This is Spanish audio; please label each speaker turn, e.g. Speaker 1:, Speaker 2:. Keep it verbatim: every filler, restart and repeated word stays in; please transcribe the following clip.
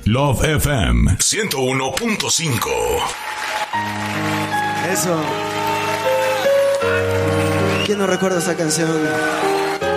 Speaker 1: Love F M ciento uno punto cinco.
Speaker 2: Eso. ¿Quién no recuerda esa canción?